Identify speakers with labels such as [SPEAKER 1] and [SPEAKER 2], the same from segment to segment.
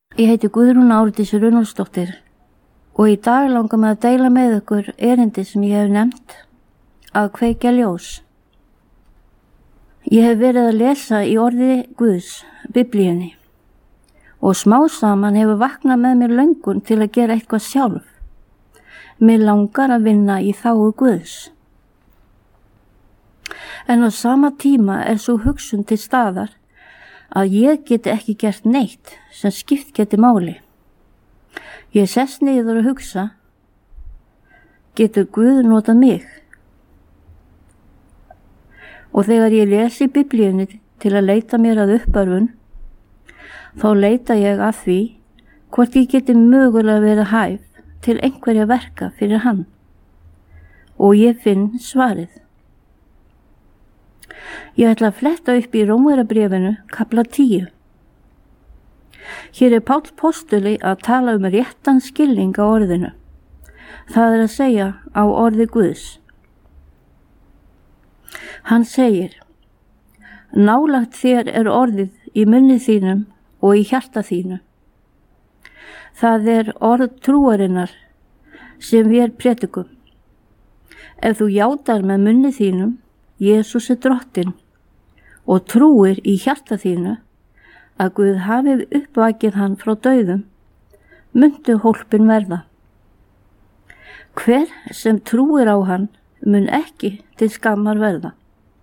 [SPEAKER 1] Ég heiti Guðrún Árdís Runólfsdóttir og í dag langar mig að deila með ykkur erindi sem ég hef nefnt að kveikja ljós. Ég hef verið að lesa í orði Guðs, Biblíunni, og smá saman hefur vaknað með mér löngun til að gera eitthvað sjálf. Mér langar að vinna í þágu Guðs. En á sama tíma svo hugsun til staðar að ég geti ekki gert neitt sem skipt geti máli. Ég sest niður að hugsa, getur Guð notað mig? Og þegar ég lesi Biblíunni til að leita mér að uppörfun, þá leita ég að því hvort ég geti mögulega verið hæf til einhverja verka fyrir hann. Og ég finn svarið. Ég ætla að fletta upp í Rómverjabréfinu kafla 10. Hér Páll postuli að tala réttan skilning á orðinu. Það að segja á orði Guðs. Hann segir, nálægt þér orðið í munni þínum og í hjarta þínu. Það orð trúarinnar sem við predikum. Ef þú játar með munni þínum, Jesús drottinn, og trúir í hjarta þínu að Guð hafi uppvakið hann frá dauðum, muntu hólpin verða. Hver sem trúir á hann mun ekki til skammar verða.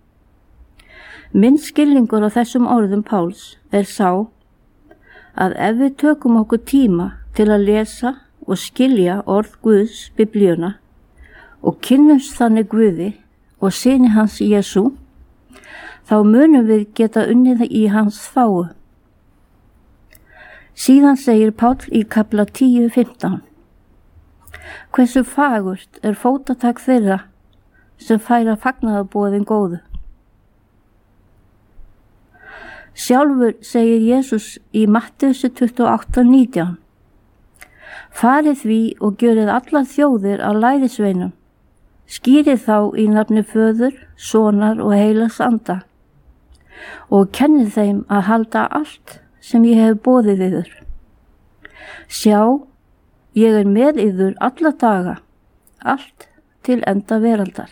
[SPEAKER 1] Minn skilningur á þessum orðum Páls sá að ef við tökum okkur tíma til að lesa og skilja orð Guðs, Biblíuna, og kynnumst þannig Guði og syni hans Jesú, þá munum við geta unnið í hans þágu. Síðan segir Páll í kafla 10:15. Hversu fagurt fótatak þeirra sem færa fagnaðarboðin góðu. Sjálfur segir Jesús í Mattheus 28:19. Farið því og gjörið allar þjóðir að lærisveinum. Skýrið þá í nafni Föður, Sonar og Heilags Anda og kennið þeim að halda allt sem ég hef boðið yður. Sjá, ég með yður alla daga, allt til enda veraldar.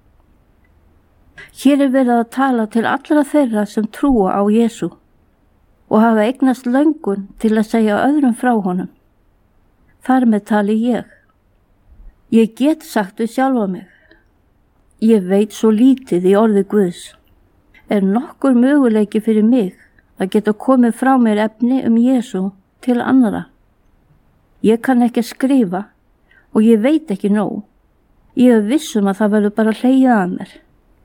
[SPEAKER 1] Hér verið að tala til allra þeirra sem trúa á Jesú og hafa eignast löngun til að segja öðrum frá honum. Þar með tali ég. Ég get sagt við sjálfa mig. Ég veit svo lítið í orði Guðs. Nokkur möguleiki fyrir mig að geta komið frá mér efni Jesú til annara. Ég kann ekki skrifa og ég veit ekki nóg. Ég vissum að það verður bara hlegið að mér.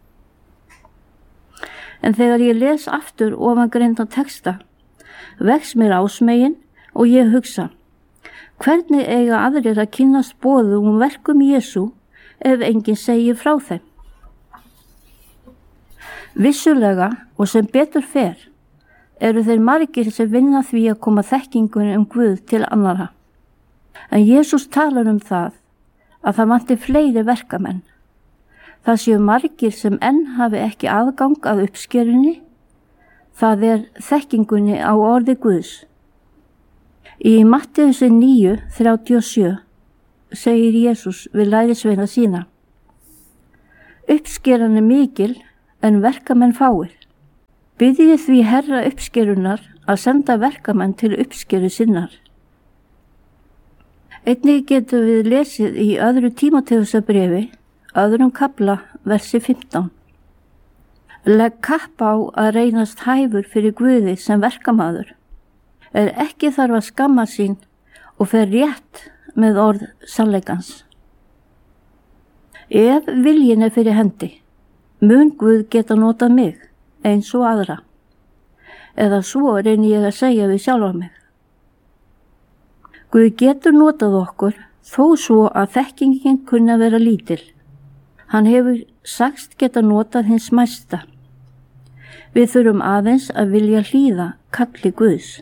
[SPEAKER 1] En þegar ég les aftur ofangreinda texta, vex mér ásmegin og ég hugsa, hvernig eiga aðrir að kynnast boðum verkum Jesú ef enginn segir frá þeim? Vissulega og sem betur fer þeir margir sem vinna því að koma þekkingunni Guð til annara. En Jesús talar það að það vanti fleiri verkamenn. Það séu margir sem enn hafi ekki aðgang að uppskerunni, það þekkingunni á orði Guðs. Í Mattheus 9:37 segir Jesús við lærisveina sína, uppskeran mikil en verkamenn fáir. Biðjið því Herra uppskerunar að senda verkamenn til uppskeru sinnar. Einnig getum við lesið í öðru Tímóteusarbréfi, öðrum kafla, versi 15. Legg kapp á að reynast hæfur fyrir Guði sem verkamaður, ekki þarf að skamma sín og fer rétt með orð sannleikans. Ef viljin fyrir hendi, mun Guð geta notað mig eins og aðra, eða svo reyni ég að segja við sjálfa mig. Guð getur notað okkur þó svo að þekkingin kunna vera lítil. Hann hefur sagst geta notað hins mesta. Við þurfum aðeins að vilja hlýða kalli Guðs.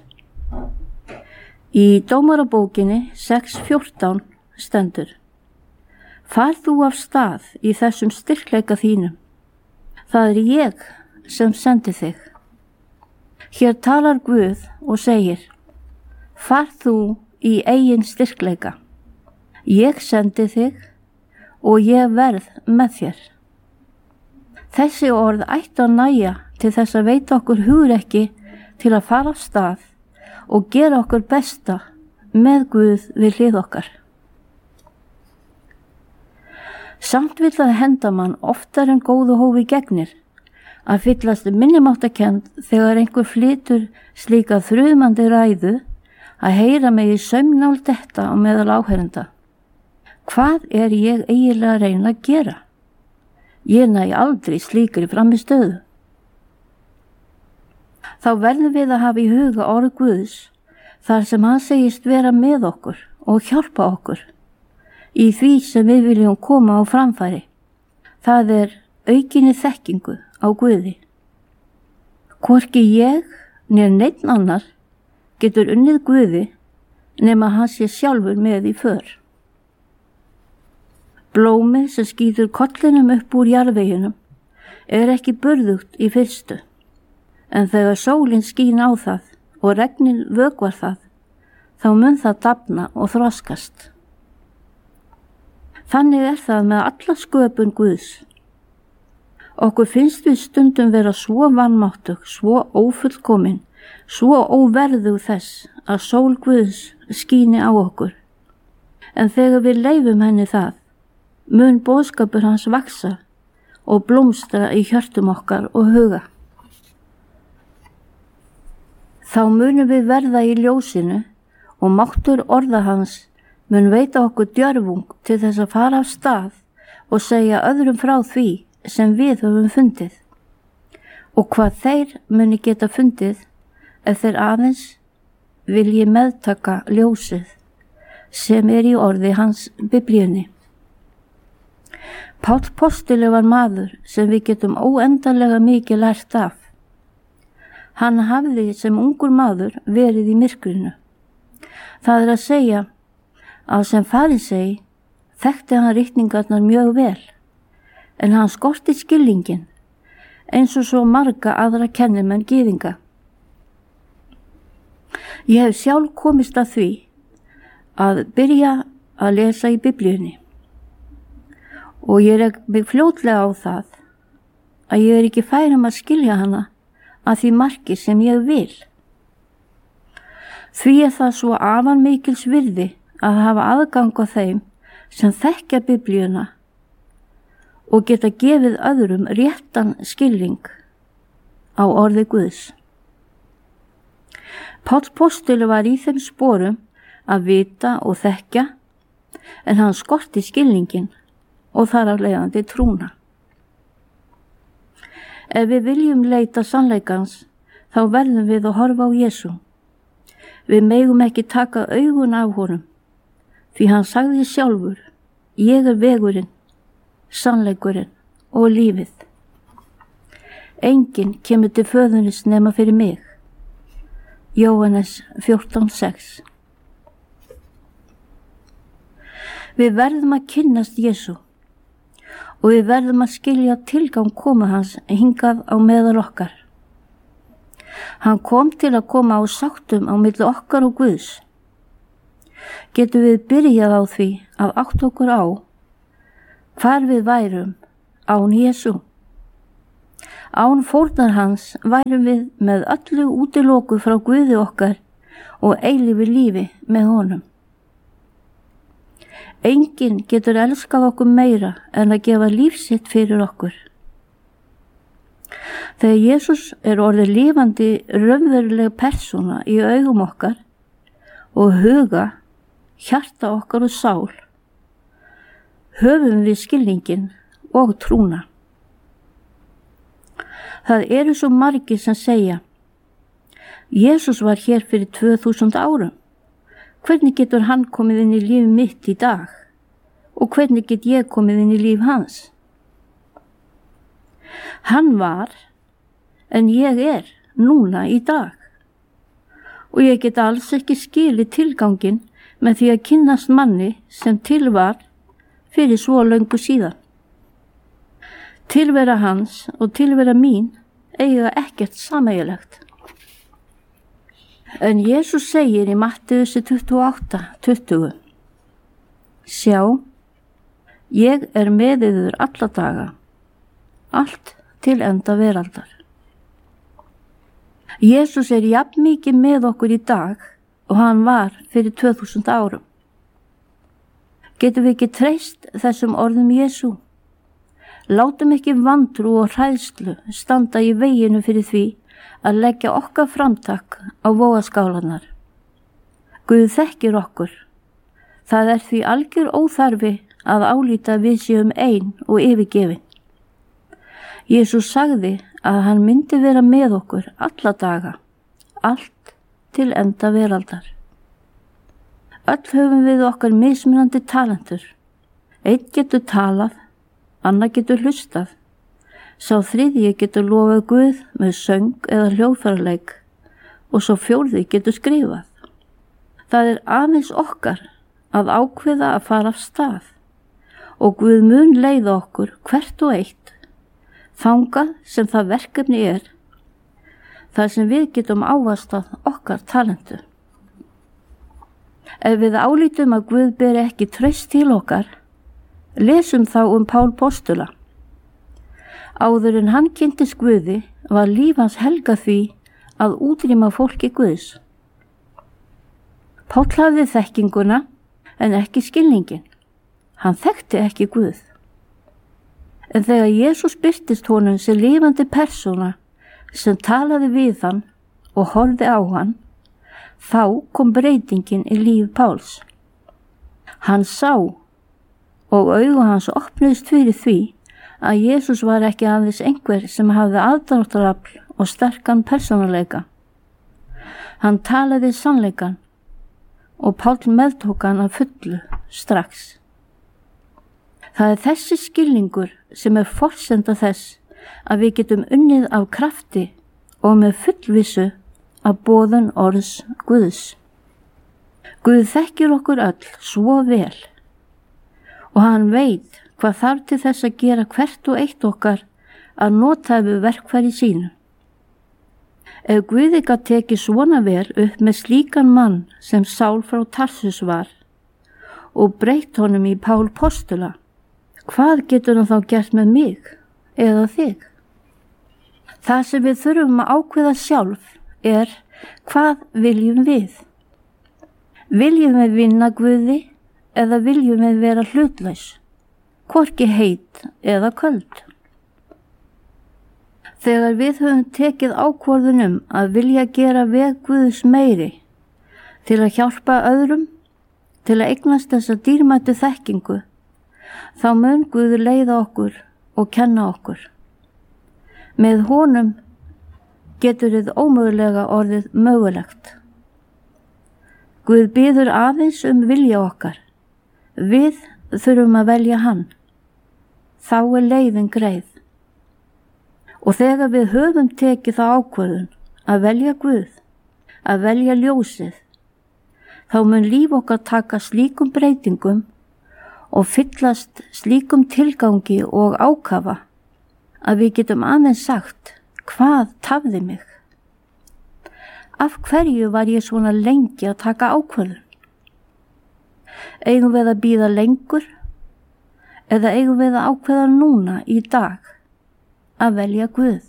[SPEAKER 1] Í Dómarabókinni 6:14 stendur, far þú af stað í þessum styrkleika þínum. Það ég sem sendi þig. Hér talar Guð og segir, Far þú í eigin styrkleika. Ég sendi þig og ég verð með þér. Þessi orð ættu að nægja til þess að veita okkur hugrekki til að fara af stað og gera okkur besta með Guð við hlið okkar. Samt vill það henda mann oftar en góðu hófi gegnir að fyllast minnimáttakennd þegar einhver flytur slíka þrumandi ræðu að heyra mig í saumnál detta á meðal áheyrenda. Hvað er ég eiginlega að reyna að gera? Ég næ aldrei slíkri frammistöðu. Þá verðum við að hafa í huga orð Guðs þar sem hann segist vera með okkur og hjálpa okkur í því sem við viljum koma á framfæri. Það er aukinni þekkingu á Guði. Hvorki ég né neinn annar getur unnið Guði nema hann sé sjálfur með í för. Blómið sem skýtur kollinum upp úr jarðveginum er ekki burðugt í fyrstu, en þegar sólin skín á það og regnin vökvar það, þá mun það dafna og þroskast. Þannig er það með alla sköpun Guðs. Okkur finnst við stundum vera svo vanmáttug, svo ófullkomin, svo óverðug þess að sól Guðs skíni á okkur. En þegar við leyfum henni það, mun boðskapur hans vaksa og blómstra í hjörtum okkar og huga. Þá munum við verða í ljósinu og máttur orða hans mun veita okkur djörfung til þess að fara af stað og segja öðrum frá því sem við höfum fundið. Og hvað þeir muni geta fundið ef þeir aðeins vilji meðtaka ljósið sem er í orði hans Biblíunni. Páll postuli var maður sem við getum óendanlega mikið lært af. Hann hafði sem ungur maður verið í myrkrinu. Það er að segja að sem farisei þekkti hann ritningarnar mjög vel, en hann skorti skilningin eins og svo marga aðra kennimenn gyðinga. Ég hef sjálf komist að því að byrja að lesa í Biblíunni og ég rek mig fljótlega á það að ég er ekki fær að skilja hana að því marki sem ég vil. Því er það svo afar mikils virði að hafa aðgang á þeim sem þekkja Biblíuna og geta gefið öðrum réttan skilning á orði Guðs. Páll postuli var í þeim sporum að vita og þekkja, en hann skorti skilningin og þar af leiðandi trúna. Ef við viljum leita sannleikans, þá verðum við að horfa á Jesú. Við megum ekki taka augun af honum, því hann sagði sjálfur, ég er vegurinn, sannleikurinn og lífið. Enginn kemur til föðunis nema fyrir mig. Jóhannes 14:6. Við verðum að kynnast Jesú og við verðum að skilja tilgang koma hans hingað á meðal okkar. Hann kom til að koma á sáttum á milli okkar og Guðs. Getum við byrjað á því að átta okkur á hvar við værum án Jesú. Án fórnar hans værum við með öllu útiloku frá Guði okkar og eilífu lífi með honum. Enginn getur elskað okkur meira en að gefa líf sitt fyrir okkur. Þegar Jesús er orðið lifandi raunveruleg persóna í augum okkar og huga, hjarta okkar og sál, höfum við skilningin og trúna. Það eru svo margir sem segja, Jesús var hér fyrir 2000 árum. Hvernig getur hann komið inn í líf mitt í dag? Og hvernig get ég komið inn í líf hans? Hann var, en ég er núna í dag. Og ég get alls ekki skilið tilgangin með því að kynnast manni sem til var fyrir svo löngu síðan. Tilvera hans og tilvera mín eiga ekkert sameiginlegt. En Jesús segir í Mattheusi 28:20: Sjá, ég er með yður alla daga, allt til enda veraldar. Jesús er jafn mikið með okkur í dag og hann var fyrir 2000 árum. Getum við ekki treyst þessum orðum Jesú? Látum ekki vantrú og hræðslu standa í veginu fyrir því að leggja okkar framtak á vogaskálanar. Guð þekkir okkur. Það er því algjör óþarfi að álíta við séum ein og yfirgefin. Jesús sagði að hann myndi vera með okkur alla daga, allt til enda veraldar. Öll höfum við okkar mismunandi talentur. Einn getur talað, annar getur hlustað. Sá þriðji getur lofað Guð með söng eða hljóðfæraleik og sá fjórði getur skrifað. Það er aðeins okkar að ákveða að fara af stað og Guð mun leiða okkur hvert og eitt, þangað sem það verkefni er, þar sem við getum ávaxtað okkar talentu. Ef við álítum að Guð beri ekki traust til okkar, lesum þá Pál postula. Áður en hann kynntist Guði var líf hans helgað því að útrýma fólki Guðs. Pál hafði þekkinguna en ekki skilningin. Hann þekkti ekki Guð. En þegar Jesús birtist honum sem lifandi persóna sem talaði við hann og horfði á hann, þá kom breytingin í líf Páls. Hann sá og augu hans opnuðist fyrir því að Jesús var ekki aðeins einhver sem hafði aðdráttarafl og sterkan persónuleika. Hann talaði sannleikan og Pál meðtók hann að fullu strax. Það er þessi skilningur sem er forsenda þess að við getum unnið af krafti og með fullvissu af boðun orðs Guðs. Guð þekkir okkur öll svo vel og hann veit hvað þarf til þess að gera hvert og eitt okkar að nota við verkfæri sínu. Ef Guði gat tekið svona vel upp með slíkan mann sem Sál frá Tarsus var og breytt honum í Pál postula, hvað getur hann þá gert með mig eða þig? Það sem við þurfum að ákveða sjálf er hvað viljum við? Viljum við vinna Guði eða viljum við vera hlutlaus, hvorki heit eða köld? Þegar við höfum tekið ákvörðun að vilja gera veg Guðs meiri til að hjálpa öðrum, til að eignast þessa dýrmætu þekkingu, þá mun Guð leiða okkur og kenna okkur. Með honum getur þið ómögulega orðið mögulegt. Guð biður aðeins vilja okkar. Við þurfum að velja hann. Þá er leiðin greið. Og þegar við höfum tekið þá ákvörðun að velja Guð, að velja ljósið, þá mun líf okkar taka slíkum breytingum og fyllast slíkum tilgangi og ákafa að við getum aðeins sagt, hvað tafði mig? Af hverju var ég svona lengi að taka ákvörðun? Eigum við að bíða lengur eða eigum við að ákveða núna í dag að velja Guð?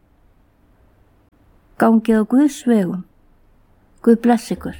[SPEAKER 1] Gangið á Guðs vegum. Guð bless ykkur.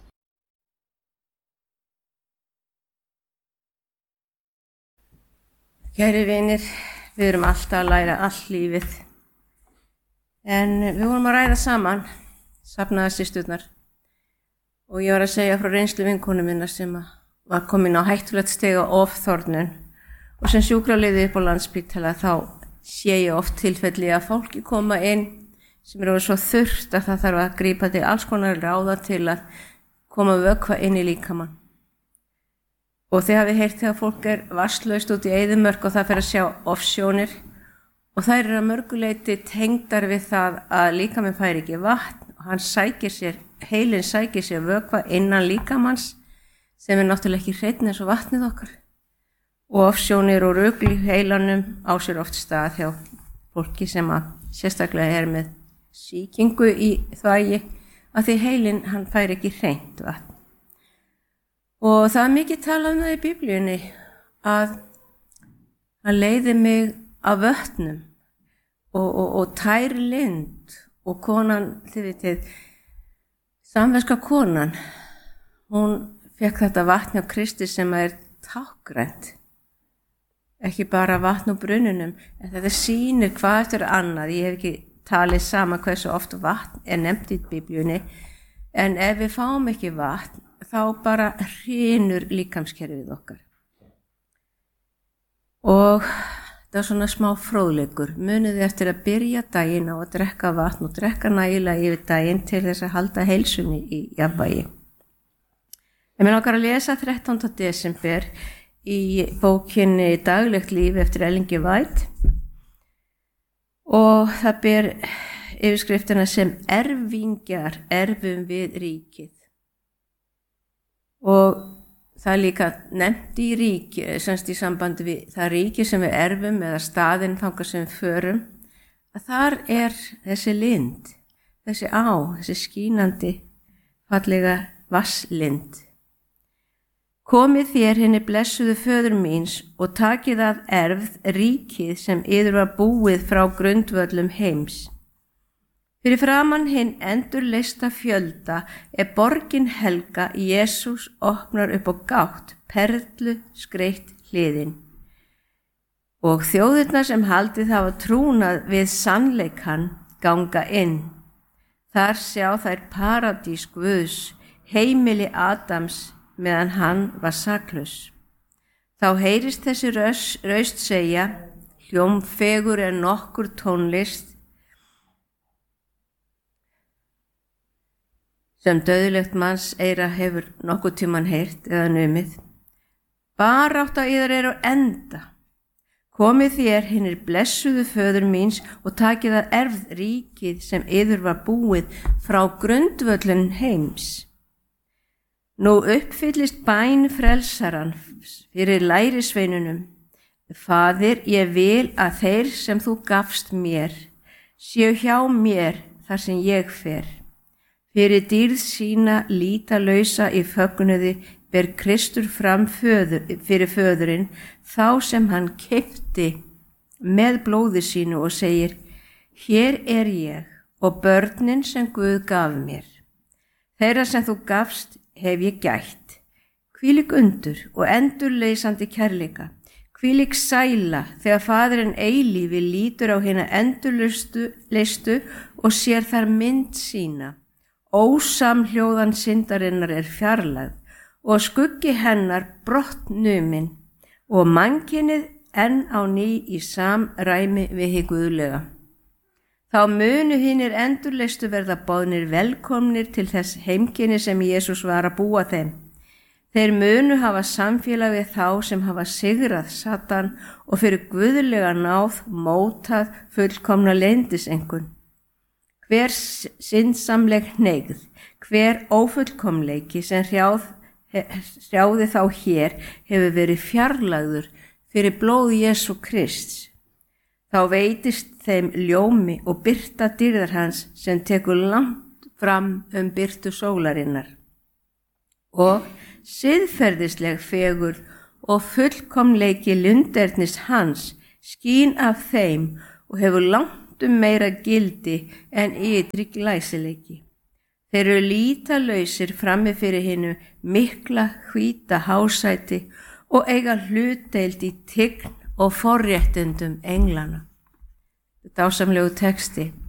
[SPEAKER 2] Kæri vinir, við erum alltaf að læra allt lífið. En við vorum að ræða saman, safnaðarsysturnar, og ég var að segja frá reynslu vinkonu minnar sem var komin á hættulegt stig á ofþornun og sem sjúkraliði upp á Landspítala þá sé ég oft tilfelli að fólki koma inn sem eru svo þurrt að það þarf að grípa til alls konar ráða til að koma vökva inn í líkamann. Og þið hafið heyrt þegar fólk er vatnslaust út í eyðimörk og það fer að sjá offsjónir og þær eru að mörguleyti tengdar við það að líkaminn fær ekki vatn og heilinn sækir sér vökva innan líkamanns sem er náttúrulega ekki hreinn eins og vatnið okkar. Og offsjónir og rugl í heilanum á sér oft stað hjá fólki sem að sérstaklega er með sýkingu í þvagi af því heilin hann fær ekki hreint vatn. Og það mikið talað um það í Biblíunni að hann leiði mig af vötnum og tær lind og konan, þið vitið, samverska konan, hún fekk þetta vatn á Kristi sem tákgrænt. Ekki bara vatn úr brunnunum, en þetta sýnir hvað eftir annað. Ég hef ekki talið saman hversu oft vatn nefnt í Biblíunni, en ef við fáum ekki vatn, þá bara hrynur líkamskerfið okkar. Og það er svona smá fróðleikur. Munið þið eftir að byrja daginn á að drekka vatn og drekka nægilega yfir daginn til þess að halda heilsunni í jafnvægi. Ég mun okkar að lesa 13. desember í bókinni Daglegt líf eftir Ellen G. White og það ber yfirskriftina sem erfingjar erfum við ríkið. Og það líka nefnt í ríki, semst í sambandi við það ríki sem við erfum eða staðinn þangað sem við förum, að þar þessi lind, þessi þessi skínandi fallega vasslind. Komið þér hinni blessuðu föður míns og takið að erfð ríkið sem yður var búið frá grundvöllum heims. Fyrir framan hinn endurleista fjölda borgin helga Jesús opnar upp á gátt, perlu skreytt hliðin. Og þjóðirnar sem haldið hafa trúnað við sannleikann ganga inn. Þar sjá þær paradís Guðs, heimili Adams, meðan hann var saklaus. Þá heyrist þessi raust segja, hljómfegur nokkur tónlist, sem dauðlegt manns eyra hefur nokkuð tímann heyrt eða numið. Barátta yðar á enda. Komið þér hinnir blessuðu föður míns og takið að erfð ríkið sem yður var búið frá grundvöllum heims. Nú uppfyllist bæn frelsaran fyrir lærisveinunum. Faðir, ég vil að þeir sem þú gafst mér séu hjá mér þar sem ég fer. Fyrir dýrð sína lítalausa í fögnuði ber Kristur fram fyrir föðurinn þá sem hann keypti með blóði sínu og segir, hér ég og börnin sem Guð gaf mér. Þeirra sem þú gafst hef ég gætt, hvílík undur og endurleysandi kærleika, hvílík sæla þegar Faðirinn eilífi lítur á hina endurleystu og sér þar mynd sína. Ósamhljóðan syndarinnar fjarlægð og skuggi hennar brottnumin og mannkynið enn á ný í samræmi við hið guðlega. Þá munu hinir endurleystu verða boðnir velkomnir til þess heimkynni sem Jesús var að búa þeim. Þeir munu hafa samfélag við þá sem hafa sigrað Satan og fyrir guðlega náð mótað fullkomna leyndiseinkunn. Hver syndsamleg hneigð, hver ófullkomleiki sem hrjáði þá hér hefur verið fjarlægður fyrir blóð Jesú Krists. Þá veitist þeim ljómi og birta dýrðar hans sem tekur langt fram birtu sólarinnar. Og siðferðisleg fegurð og fullkomleiki lundernis hans skín af þeim og hefur langt meira gildi en ytri glæsileiki. Þeir eru lítalausir frammi fyrir hinu mikla hvíta hásæti og eiga hlutdeild í tign og forréttindum englana. Dásamlegu texti.